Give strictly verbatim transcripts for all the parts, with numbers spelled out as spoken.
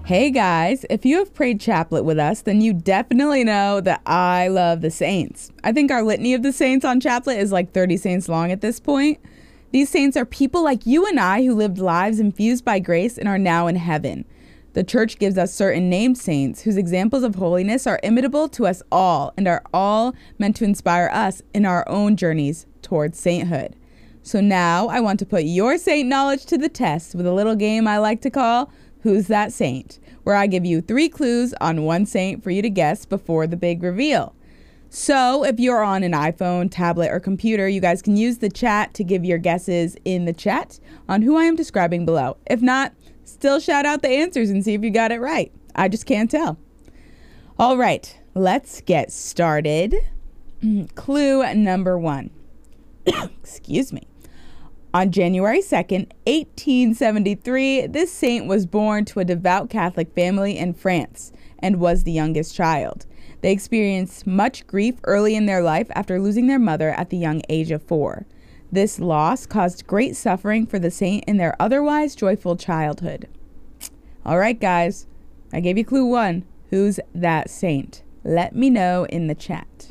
Hey guys, if you have prayed chaplet with us, then you definitely know that I love the saints. I think our litany of the saints on chaplet is like thirty saints long at this point. These saints are people like you and I who lived lives infused by grace and are now in heaven. The church gives us certain named saints whose examples of holiness are imitable to us all and are all meant to inspire us in our own journeys towards sainthood. So now I want to put your saint knowledge to the test with a little game I like to call Who's That Saint?, where I give you three clues on one saint for you to guess before the big reveal. So if you're on an iPhone, tablet, or computer, you guys can use the chat to give your guesses in the chat on who I am describing below. If not, still shout out the answers and see if you got it right. I just can't tell. All right, let's get started. Clue number one. Excuse me. On January second, eighteen seventy-three, this saint was born to a devout Catholic family in France and was the youngest child. They experienced much grief early in their life after losing their mother at the young age of four. This loss caused great suffering for the saint in their otherwise joyful childhood. All right, guys, I gave you clue one. Who's that saint? Let me know in the chat.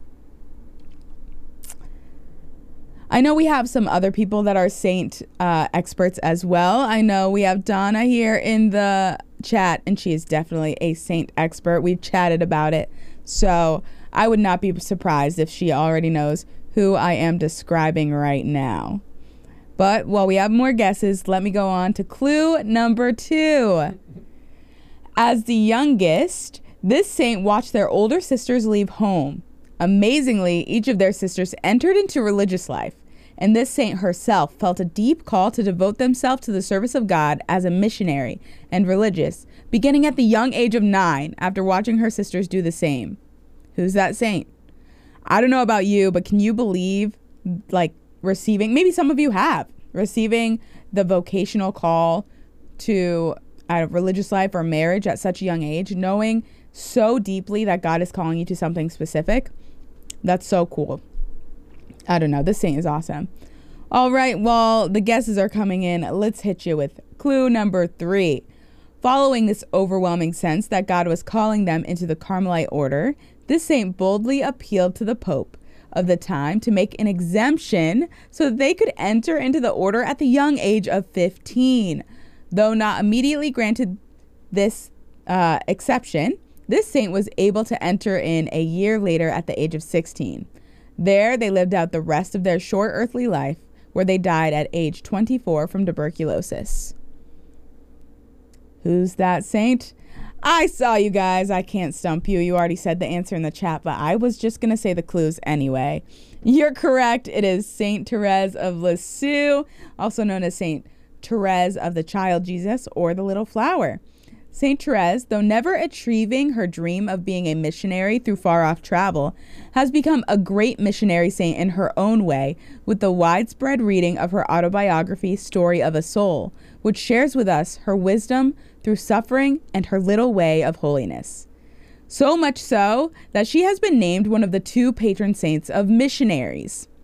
I know we have some other people that are saint uh, experts as well. I know we have Donna here in the chat, and she is definitely a saint expert. We've chatted about it, so I would not be surprised if she already knows who I am describing right now. But while we have more guesses, let me go on to clue number two. As the youngest, this saint watched their older sisters leave home. Amazingly, each of their sisters entered into religious life, and this saint herself felt a deep call to devote themselves to the service of God as a missionary and religious, beginning at the young age of nine after watching her sisters do the same. Who's that saint? I don't know about you, but can you believe, like, receiving, maybe some of you have, receiving the vocational call to a religious life or marriage at such a young age, knowing so deeply that God is calling you to something specific? That's so cool. I don't know. This saint is awesome. All right. While the guesses are coming in, let's hit you with clue number three. Following this overwhelming sense that God was calling them into the Carmelite order, this saint boldly appealed to the Pope of the time to make an exemption so that they could enter into the order at the young age of fifteen. Though not immediately granted this uh, exception, this saint was able to enter in a year later at the age of sixteen. There, they lived out the rest of their short earthly life, where they died at age twenty-four from tuberculosis. Who's that saint? I saw you guys. I can't stump you. You already said the answer in the chat, but I was just going to say the clues anyway. You're correct. It is Saint Therese of Lisieux, also known as Saint Therese of the Child Jesus or the Little Flower. Saint Therese, though never achieving her dream of being a missionary through far-off travel, has become a great missionary saint in her own way with the widespread reading of her autobiography, Story of a Soul, which shares with us her wisdom through suffering and her little way of holiness. So much so that she has been named one of the two patron saints of missionaries.